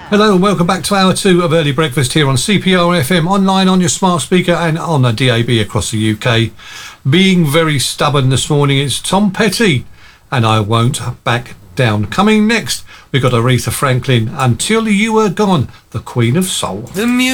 Hello and welcome back to hour 2 of Early Breakfast here on CPR FM, online on your smart speaker and on the DAB across the UK. Being very stubborn this morning, it's Tom Petty and I Won't Back Down. Coming next, we've got Aretha Franklin, Until You Were Gone, the Queen of Soul.